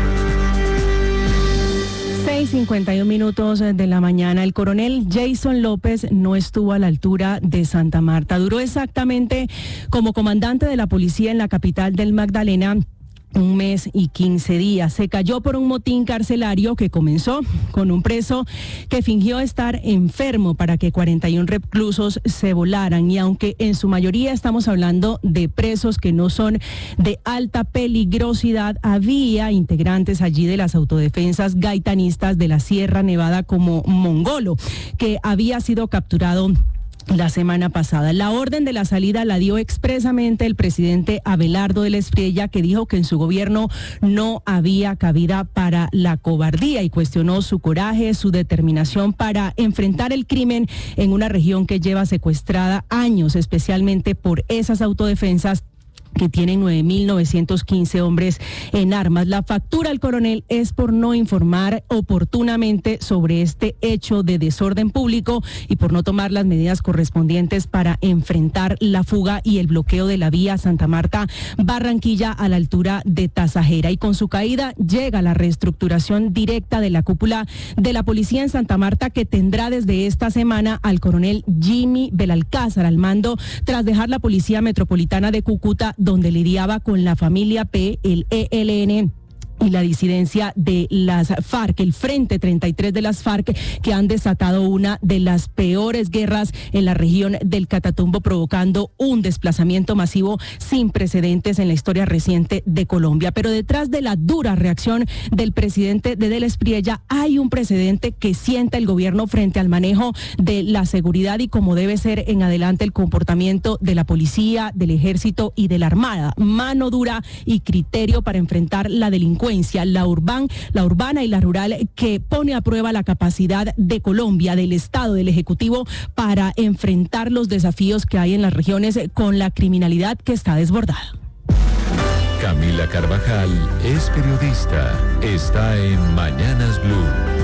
seis cincuenta y un minutos de la mañana. El coronel Jason López no estuvo a la altura de Santa Marta. Duró exactamente como comandante de la policía en la capital del Magdalena un mes y quince días. Se cayó por un motín carcelario que comenzó con un preso que fingió estar enfermo para que cuarenta y uno reclusos se volaran. Y aunque en su mayoría estamos hablando de presos que no son de alta peligrosidad, había integrantes allí de las autodefensas gaitanistas de la Sierra Nevada como Mongolo, que había sido capturado la semana pasada. La orden de la salida la dio expresamente el presidente Abelardo del Espriella, que dijo que en su gobierno no había cabida para la cobardía y cuestionó su coraje, su determinación para enfrentar el crimen en una región que lleva secuestrada años, especialmente por esas autodefensas que tienen nueve mil novecientos quince hombres en armas. La factura al coronel es por no informar oportunamente sobre este hecho de desorden público y por no tomar las medidas correspondientes para enfrentar la fuga y el bloqueo de la vía Santa Marta-Barranquilla a la altura de Tasajera. Y con su caída llega la reestructuración directa de la cúpula de la policía en Santa Marta, que tendrá desde esta semana al coronel Jimmy Belalcázar al mando, tras dejar la Policía Metropolitana de Cúcuta, donde lidiaba con la familia P, el E L N y la disidencia de las FARC, el Frente treinta y tres de las FARC, que han desatado una de las peores guerras en la región del Catatumbo, provocando un desplazamiento masivo sin precedentes en la historia reciente de Colombia. Pero detrás de la dura reacción del presidente de Del Espriella hay un precedente que sienta el gobierno frente al manejo de la seguridad y como debe ser en adelante el comportamiento de la policía, del ejército y de la armada. Mano dura y criterio para enfrentar la delincuencia, la urban, la urbana y la rural, que pone a prueba la capacidad de Colombia, del Estado, del Ejecutivo, para enfrentar los desafíos que hay en las regiones con la criminalidad que está desbordada. Camila Carvajal es periodista. Está en Mañanas Blue.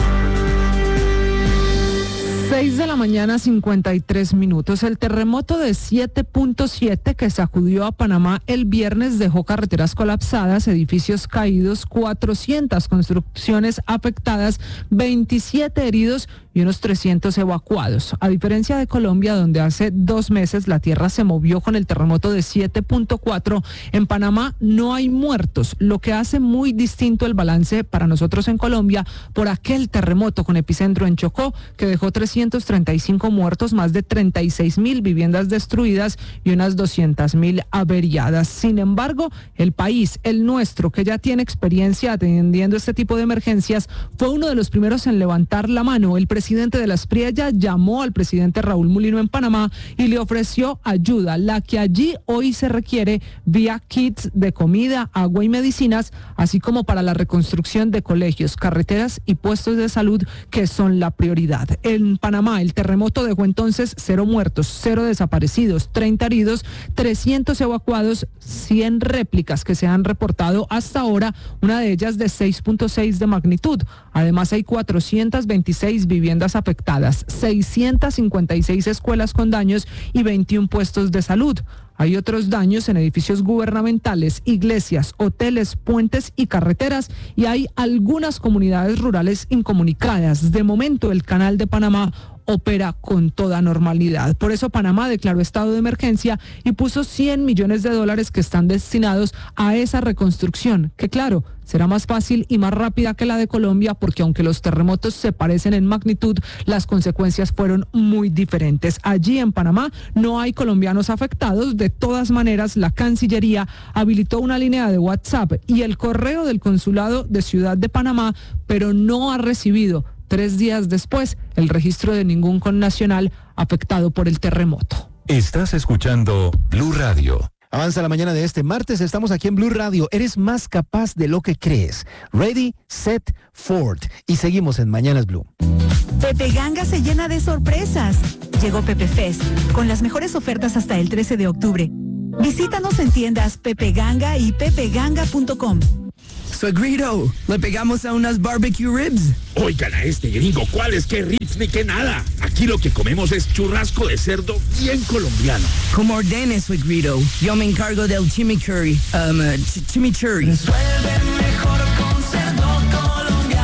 seis de la mañana, cincuenta y tres minutos. El terremoto de siete punto siete que sacudió a Panamá el viernes dejó carreteras colapsadas, edificios caídos, cuatrocientas construcciones afectadas, veintisiete heridos y unos trescientos evacuados. A diferencia de Colombia, donde hace dos meses la tierra se movió con el terremoto de siete punto cuatro, en Panamá no hay muertos, lo que hace muy distinto el balance para nosotros en Colombia por aquel terremoto con epicentro en Chocó, que dejó trescientos treinta y cinco muertos, más de treinta y seis mil viviendas destruidas y unas doscientas mil averiadas. Sin embargo, el país, el nuestro, que ya tiene experiencia atendiendo este tipo de emergencias, fue uno de los primeros en levantar la mano. El presidente presidente de la Espriella llamó al presidente Raúl Mulino en Panamá y le ofreció ayuda, la que allí hoy se requiere vía kits de comida, agua y medicinas, así como para la reconstrucción de colegios, carreteras y puestos de salud, que son la prioridad. En Panamá, el terremoto dejó entonces cero muertos, cero desaparecidos, treinta heridos, trescientos evacuados, cien réplicas que se han reportado hasta ahora, una de ellas de seis punto seis de magnitud. Además, hay cuatrocientas veintiséis viviendas afectadas, seiscientas cincuenta y seis escuelas con daños y veintiún puestos de salud. Hay otros daños en edificios gubernamentales, iglesias, hoteles, puentes y carreteras, y hay algunas comunidades rurales incomunicadas. De momento, el Canal de Panamá opera con toda normalidad. Por eso Panamá declaró estado de emergencia y puso cien millones de dólares que están destinados a esa reconstrucción, que claro, será más fácil y más rápida que la de Colombia, porque aunque los terremotos se parecen en magnitud, las consecuencias fueron muy diferentes. Allí en Panamá no hay colombianos afectados. De todas maneras, la Cancillería habilitó una línea de WhatsApp y el correo del Consulado de Ciudad de Panamá, pero no ha recibido, tres días después, el registro de ningún connacional afectado por el terremoto. Estás escuchando Blue Radio. Avanza la mañana de este martes, estamos aquí en Blue Radio. Eres más capaz de lo que crees. Ready, set, forward. Y seguimos en Mañanas Blue. Pepe Ganga se llena de sorpresas. Llegó Pepe Fest, con las mejores ofertas hasta el trece de octubre. Visítanos en tiendas Pepe Ganga y pepe ganga punto com. Suegrito, ¿le pegamos a unas barbecue ribs? Oigan a este gringo, ¿cuáles qué ribs ni qué nada? Aquí lo que comemos es churrasco de cerdo bien colombiano. Como ordene, Suegrito. Yo me encargo del chimichurri. Um, uh, ch chimichurri. Resuelve mejor con cerdo colombiano.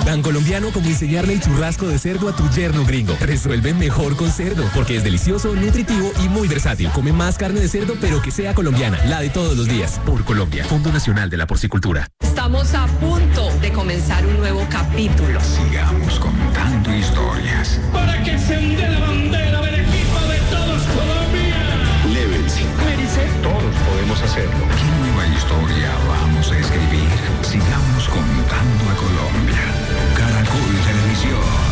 Tan colombiano como enseñarle el churrasco de cerdo a tu yerno gringo. Resuelve mejor con cerdo, porque es delicioso, nutritivo y muy versátil. Come más carne de cerdo, pero que sea colombiana, la de todos los días. Por Colombia, Fondo Nacional de la Porcicultura. Estamos a punto de comenzar un nuevo capítulo. Sigamos contando historias. Para que se hunde la bandera del equipo de todos Colombia. Levels. Todos podemos hacerlo. ¿Qué nueva historia vamos a escribir? Sigamos contando a Colombia. Caracol Televisión.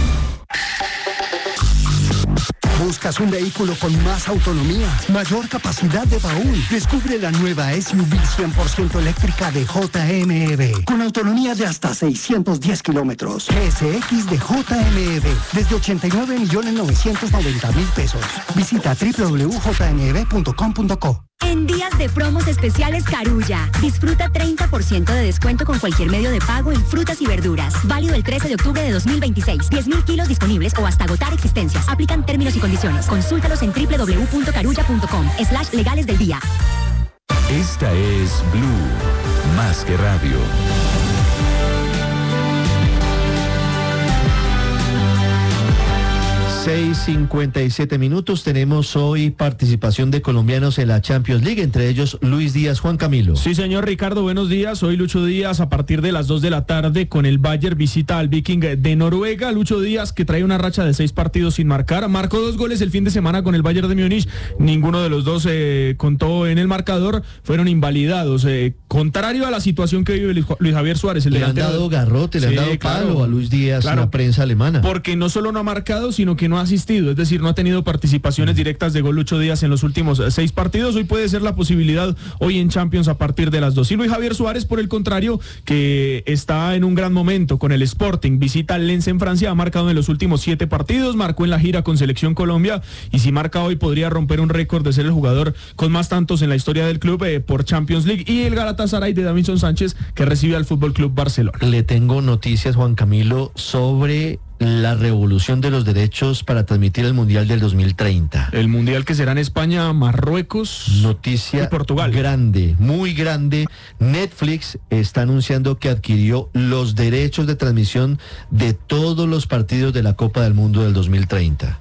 ¿Buscas un vehículo con más autonomía, mayor capacidad de baúl? Descubre la nueva S U V cien por ciento eléctrica de J M E V, con autonomía de hasta seiscientos diez kilómetros. G S X de J M E V, desde ochenta y nueve millones novecientos noventa mil pesos. Visita doble u doble u doble u punto j m v punto com punto co. En días de promos especiales Carulla, disfruta treinta por ciento de descuento con cualquier medio de pago en frutas y verduras. Válido el trece de octubre de dos mil veintiséis. diez mil kilos disponibles o hasta agotar existencias. Aplican términos y condiciones. Consúltalos en doble u doble u doble u punto carulla punto com slash legales del día. Esta es Blue, más que radio. seis cincuenta y siete minutos. Tenemos hoy participación de colombianos en la Champions League, entre ellos Luis Díaz. Juan Camilo. Sí, señor Ricardo, buenos días. Hoy Lucho Díaz a partir de las dos de la tarde con el Bayern visita al Viking de Noruega. Lucho Díaz, que trae una racha de seis partidos sin marcar, marcó dos goles el fin de semana con el Bayern de Múnich. Ninguno de los dos eh, contó en el marcador, fueron invalidados. Eh, contrario a la situación que vive Luis Javier Suárez. El le han dado garrote, le sí, han dado palo claro, a Luis Díaz, claro, en la prensa alemana. Porque no solo no ha marcado, sino que no ha asistido, es decir, no ha tenido participaciones directas de gol Lucho Díaz en los últimos seis partidos. Hoy puede ser la posibilidad hoy en Champions a partir de las dos. Y Luis Javier Suárez, por el contrario, que está en un gran momento con el Sporting, visita al Lens en Francia, ha marcado en los últimos siete partidos, marcó en la gira con Selección Colombia, y si marca hoy podría romper un récord de ser el jugador con más tantos en la historia del club eh, por Champions League. Y el Galatasaray de Davinson Sánchez, que recibe al Fútbol Club Barcelona. Le tengo noticias, Juan Camilo, sobre la revolución de los derechos para transmitir el Mundial del dos mil treinta. El Mundial que será en España, Marruecos, noticia y Portugal. Grande, muy grande. Netflix está anunciando que adquirió los derechos de transmisión de todos los partidos de la Copa del Mundo del dos mil treinta.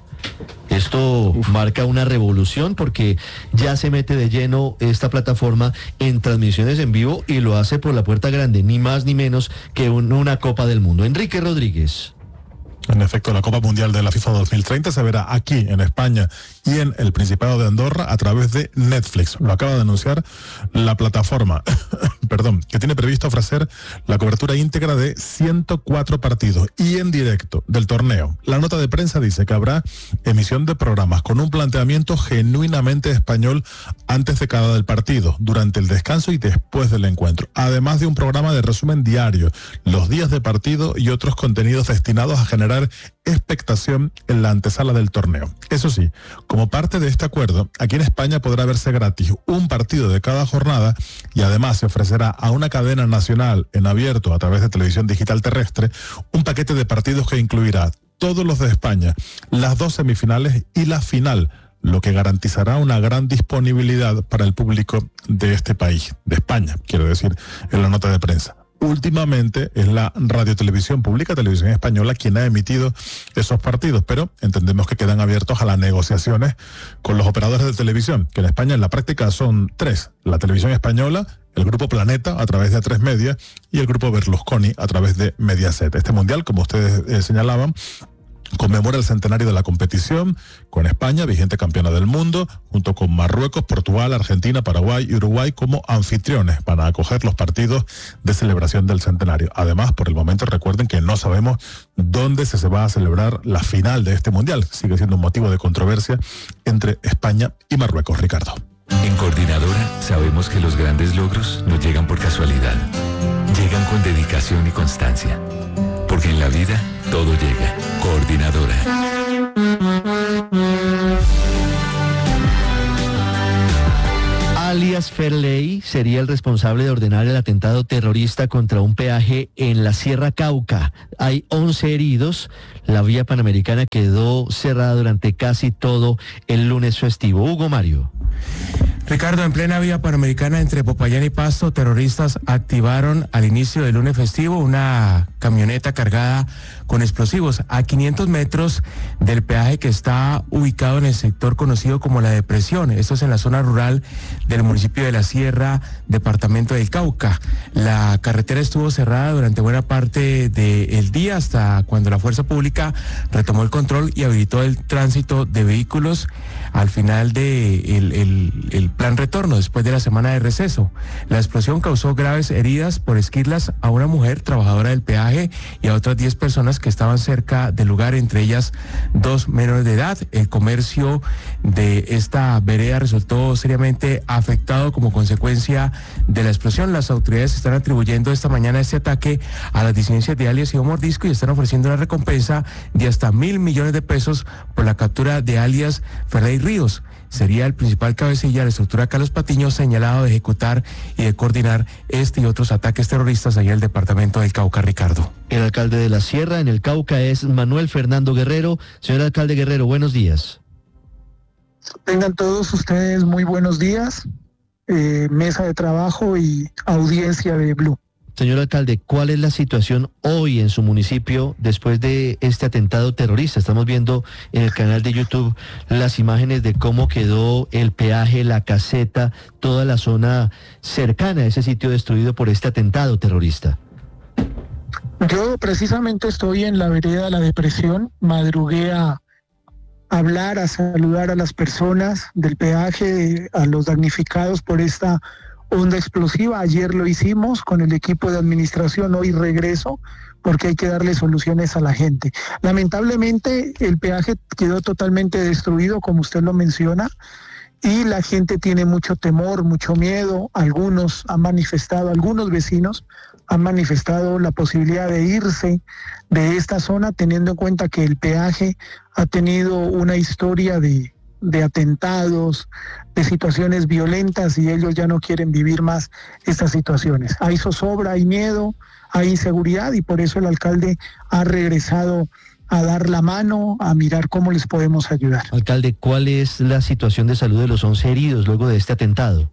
Esto Uf. marca una revolución porque ya se mete de lleno esta plataforma en transmisiones en vivo y lo hace por la puerta grande, ni más ni menos que un, una Copa del Mundo. Enrique Rodríguez. En efecto, la Copa Mundial de la FIFA dos mil treinta se verá aquí en España y en el Principado de Andorra a través de Netflix. Lo acaba de anunciar la plataforma, perdón, que tiene previsto ofrecer la cobertura íntegra de ciento cuatro partidos y en directo del torneo. La nota de prensa dice que habrá emisión de programas con un planteamiento genuinamente español antes de cada del partido, durante el descanso y después del encuentro. Además de un programa de resumen diario, los días de partido y otros contenidos destinados a generar expectación en la antesala del torneo. Eso sí, como parte de este acuerdo, aquí en España podrá verse gratis un partido de cada jornada y además se ofrecerá a una cadena nacional en abierto a través de televisión digital terrestre un paquete de partidos que incluirá todos los de España, las dos semifinales y la final, lo que garantizará una gran disponibilidad para el público de este país, de España, quiero decir, en la nota de prensa. Últimamente es la Radiotelevisión Pública, Televisión Española, quien ha emitido esos partidos, pero entendemos que quedan abiertos a las negociaciones con los operadores de televisión, que en España en la práctica son tres: la Televisión Española, el Grupo Planeta a través de A tres Media y el Grupo Berlusconi a través de Mediaset. Este mundial, como ustedes eh, señalaban, conmemora el centenario de la competición, con España, vigente campeona del mundo, junto con Marruecos, Portugal, Argentina, Paraguay y Uruguay como anfitriones para acoger los partidos de celebración del centenario. Además, por el momento recuerden que no sabemos dónde se va a celebrar la final de este mundial. Sigue siendo un motivo de controversia entre España y Marruecos. Ricardo. En Coordinadora sabemos que los grandes logros no llegan por casualidad. Llegan con dedicación y constancia. Porque en la vida todo llega. Coordinadora. Alias Ferley sería el responsable de ordenar el atentado terrorista contra un peaje en la Sierra Cauca. Hay once heridos. La vía panamericana quedó cerrada durante casi todo el lunes festivo. Hugo Mario. Ricardo, en plena vía panamericana entre Popayán y Pasto, terroristas activaron al inicio del lunes festivo una camioneta cargada con explosivos a quinientos metros del peaje que está ubicado en el sector conocido como La Depresión. Esto es en la zona rural del municipio de La Sierra, departamento del Cauca. La carretera estuvo cerrada durante buena parte del día hasta cuando la fuerza pública retomó el control y habilitó el tránsito de vehículos al final de el, el, el plan retorno después de la semana de receso. La explosión causó graves heridas por esquirlas a una mujer trabajadora del peaje y a otras diez personas que estaban cerca del lugar, entre ellas dos menores de edad. El comercio de esta vereda resultó seriamente afectado como consecuencia de la explosión. Las autoridades están atribuyendo esta mañana este ataque a las disidencias de alias y Mordisco y están ofreciendo una recompensa de hasta mil millones de pesos por la captura de alias Ferrey Ríos. Sería el principal cabecilla de la estructura Carlos Patiño, señalado de ejecutar y de coordinar este y otros ataques terroristas allá en el departamento del Cauca, Ricardo. El alcalde de La Sierra en el Cauca es Manuel Fernando Guerrero. Señor alcalde Guerrero, buenos días. Tengan todos ustedes muy buenos días, eh, mesa de trabajo y audiencia de Blue. Señor alcalde, ¿cuál es la situación hoy en su municipio después de este atentado terrorista? Estamos viendo en el canal de YouTube las imágenes de cómo quedó el peaje, la caseta, toda la zona cercana a ese sitio destruido por este atentado terrorista. Yo precisamente estoy en la vereda La Depresión, madrugué a hablar, a saludar a las personas del peaje, a los damnificados por esta onda explosiva. Ayer lo hicimos con el equipo de administración, hoy regreso porque hay que darle soluciones a la gente. Lamentablemente el peaje quedó totalmente destruido, como usted lo menciona, y la gente tiene mucho temor, mucho miedo. Algunos han manifestado, algunos vecinos han manifestado la posibilidad de irse de esta zona, teniendo en cuenta que el peaje ha tenido una historia de de atentados, de situaciones violentas, y ellos ya no quieren vivir más estas situaciones. Hay zozobra, hay miedo, hay inseguridad, y por eso el alcalde ha regresado a dar la mano, a mirar cómo les podemos ayudar. Alcalde, ¿cuál es la situación de salud de los once heridos luego de este atentado?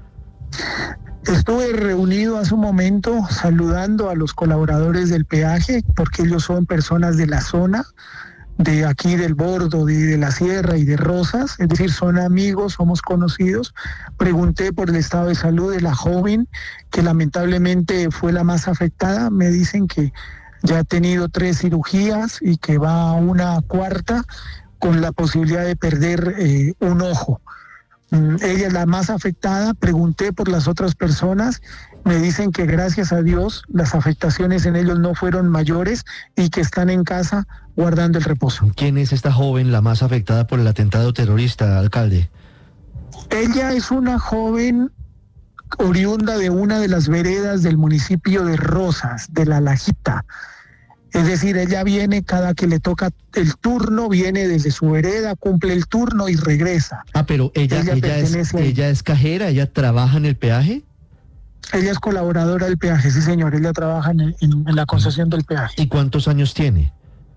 Estuve reunido hace un momento saludando a los colaboradores del peaje, porque ellos son personas de la zona, de aquí del Bordo, de, de La Sierra y de Rosas, es decir, son amigos, somos conocidos. Pregunté por el estado de salud de la joven, que lamentablemente fue la más afectada. Me dicen que ya ha tenido tres cirugías y que va a una cuarta con la posibilidad de perder eh, un ojo. Mm, ella es la más afectada. Pregunté por las otras personas. Me dicen que gracias a Dios las afectaciones en ellos no fueron mayores y que están en casa guardando el reposo. ¿Quién es esta joven la más afectada por el atentado terrorista, alcalde? Ella es una joven oriunda de una de las veredas del municipio de Rosas, de La Lajita. Es decir, ella viene cada que le toca el turno, viene desde su vereda, cumple el turno y regresa. Ah, pero ella, ella, ella, es, ella es cajera, ella trabaja en el peaje. Ella es colaboradora del peaje, sí señor, ella trabaja en, en, en la concesión del peaje. ¿Y cuántos años tiene?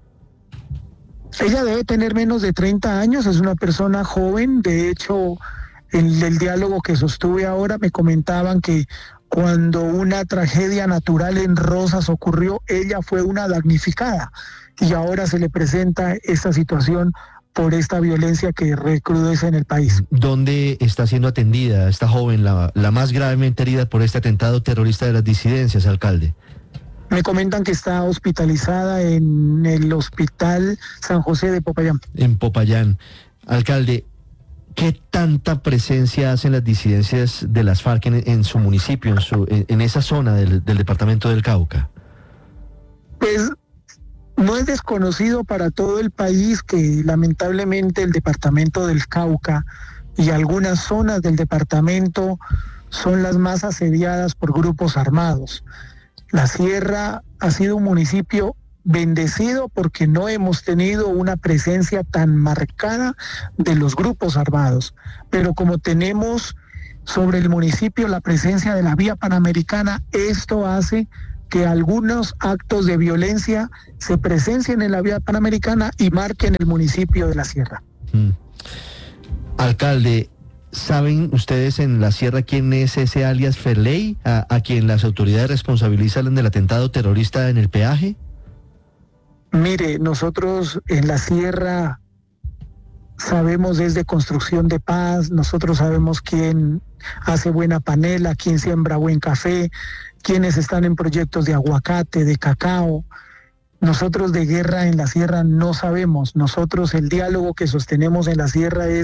Ella debe tener menos de treinta años, es una persona joven. De hecho, en el diálogo que sostuve ahora me comentaban que cuando una tragedia natural en Rosas ocurrió, ella fue una damnificada y ahora se le presenta esta situación por esta violencia que recrudece en el país. ¿Dónde está siendo atendida esta joven, la, la más gravemente herida por este atentado terrorista de las disidencias, alcalde? Me comentan que está hospitalizada en el Hospital San José de Popayán. En Popayán. Alcalde, ¿qué tanta presencia hacen las disidencias de las FARC en, en su municipio, en, su, en, en esa zona del, del departamento del Cauca? Pues no es desconocido para todo el país que lamentablemente el departamento del Cauca y algunas zonas del departamento son las más asediadas por grupos armados. La Sierra ha sido un municipio bendecido porque no hemos tenido una presencia tan marcada de los grupos armados, pero como tenemos sobre el municipio la presencia de la vía panamericana, esto hace que algunos actos de violencia se presencien en la vía panamericana y marquen el municipio de La Sierra. Mm. Alcalde, ¿Saben ustedes en la sierra quién es ese alias Ferley, a, a quien las autoridades responsabilizan del atentado terrorista en el peaje? Mire, nosotros en la sierra sabemos desde construcción de paz, nosotros sabemos quién hace buena panela, quién siembra buen café, quiénes están en proyectos de aguacate, de cacao. Nosotros de guerra en la sierra no sabemos. Nosotros el diálogo que sostenemos en la sierra es